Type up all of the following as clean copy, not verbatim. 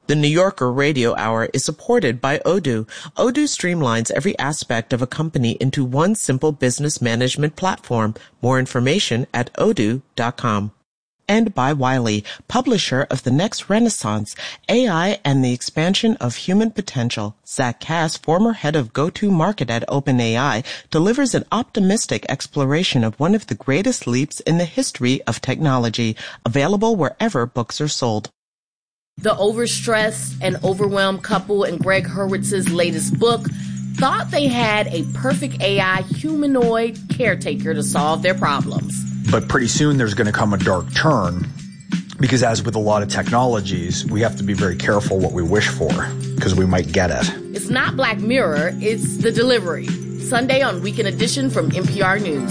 The New Yorker Radio Hour is supported by Odoo. Odoo streamlines every aspect of a company into one simple business management platform. More information at odoo.com. And by Wiley, publisher of The Next Renaissance, AI and the Expansion of Human Potential. Zach Cass, former head of go-to-market at OpenAI, delivers an optimistic exploration of one of the greatest leaps in the history of technology, available wherever books are sold. The overstressed and overwhelmed couple in Greg Hurwitz's latest book thought they had a perfect AI humanoid caretaker to solve their problems. But pretty soon there's going to come a dark turn, because as with a lot of technologies, we have to be very careful what we wish for, because we might get it. It's not Black Mirror, it's The Delivery. Sunday on Weekend Edition from NPR News.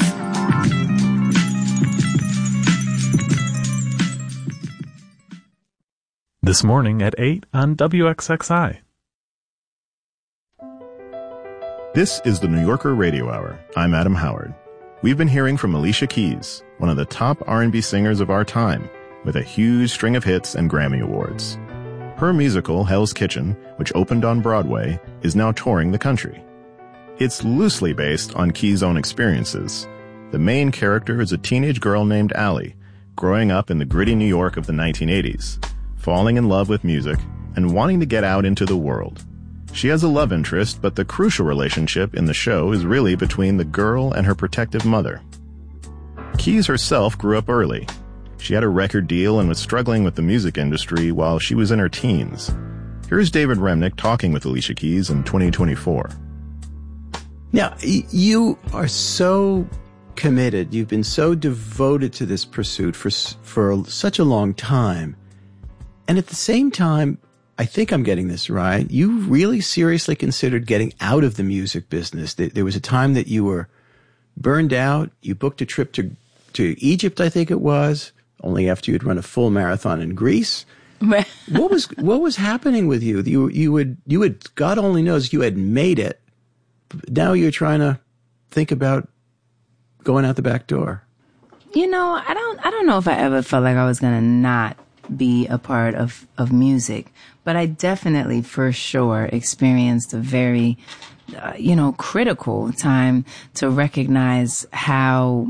This morning at 8 on WXXI. This is the New Yorker Radio Hour. I'm Adam Howard. We've been hearing from Alicia Keys, one of the top R&B singers of our time, with a huge string of hits and Grammy Awards. Her musical, Hell's Kitchen, which opened on Broadway, is now touring the country. It's loosely based on Keys' own experiences. The main character is a teenage girl named Allie, growing up in the gritty New York of the 1980s. Falling in love with music, and wanting to get out into the world. She has a love interest, but the crucial relationship in the show is really between the girl and her protective mother. Keys herself grew up early. She had a record deal and was struggling with the music industry while she was in her teens. Here's David Remnick talking with Alicia Keys in 2024. Now, you are so committed. You've been so devoted to this pursuit for such a long time. And at the same time, I think I'm getting this right, you really seriously considered getting out of the music business. There was a time that you were burned out. You booked a trip to Egypt, I think it was, only after you'd run a full marathon in Greece. What was happening with you? You had, God only knows, you had made it. Now you're trying to think about going out the back door. You know, I don't know if I ever felt like I was going to not be a part of music, but I definitely for sure experienced a very, critical time to recognize how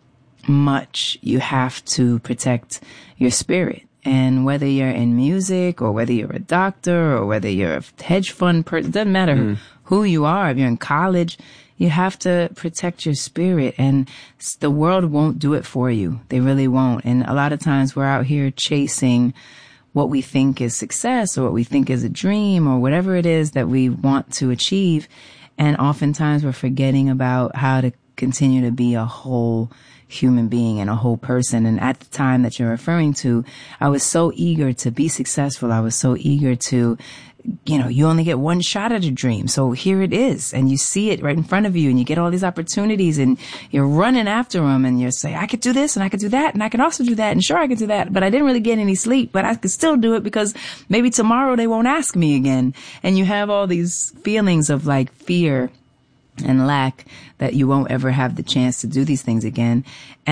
much you have to protect your spirit. And whether you're in music or whether you're a doctor or whether you're a hedge fund person, it doesn't matter who you are. If you're in college, you have to protect your spirit, and the world won't do it for you. They really won't. And a lot of times we're out here chasing what we think is success or what we think is a dream or whatever it is that we want to achieve. And oftentimes we're forgetting about how to continue to be a whole human being and a whole person. And at the time that you're referring to, I was so eager to be successful. I was so eager to, you only get one shot at a dream. So here it is. And you see it right in front of you and you get all these opportunities and you're running after them and you're saying, I could do this and I could do that and I can also do that. And sure, I could do that. But I didn't really get any sleep, but I could still do it because maybe tomorrow they won't ask me again. And you have all these feelings of like fear and lack that you won't ever have the chance to do these things again.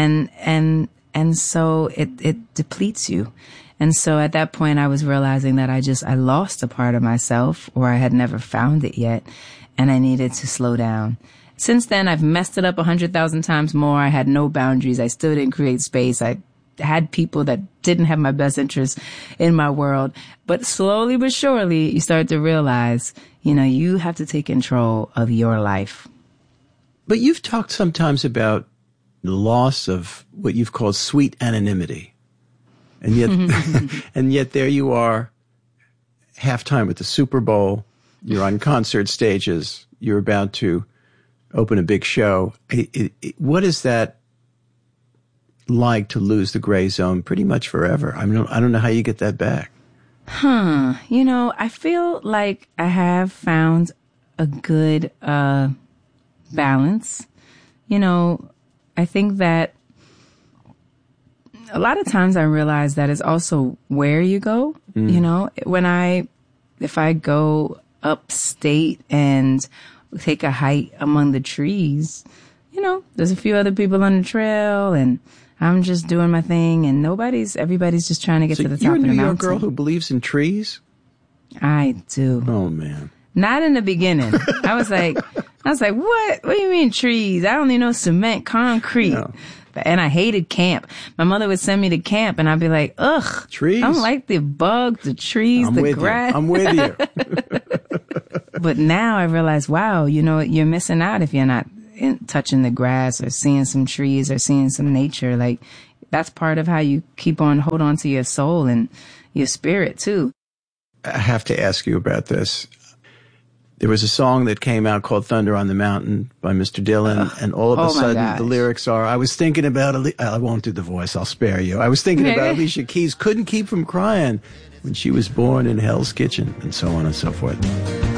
And so it depletes you. And so at that point, I was realizing that I lost a part of myself, or I had never found it yet, and I needed to slow down. Since then, I've messed it up 100,000 times more. I had no boundaries. I still didn't create space. I had people that didn't have my best interests in my world. But slowly but surely, you start to realize, you have to take control of your life. But you've talked sometimes about the loss of what you've called sweet anonymity. And yet, and yet there you are, halftime at the Super Bowl. You're on concert stages. You're about to open a big show. What is that like to lose the gray zone pretty much forever? I don't know how you get that back. I feel like I have found a good balance. I think that a lot of times I realize that it's also where you go. If I go upstate and take a hike among the trees, there's a few other people on the trail and I'm just doing my thing and everybody's just trying to get to the top of the mountain. You're a New York girl who believes in trees? I do. Oh, man. Not in the beginning. I was like, what? What do you mean trees? I only know cement, concrete. No. And I hated camp. My mother would send me to camp and I'd be like, ugh. Trees? I don't like the bugs, the trees, the grass. I'm with you. But now I realize, wow, you're missing out if you're not touching the grass or seeing some trees or seeing some nature. Like, that's part of how you hold on to your soul and your spirit too. I have to ask you about this. There was a song that came out called Thunder on the Mountain by Mr. Dylan, and all of a sudden the lyrics are, I was thinking about, I won't do the voice, I'll spare you. I was thinking about Alicia Keys, couldn't keep from crying when she was born in Hell's Kitchen, and so on and so forth.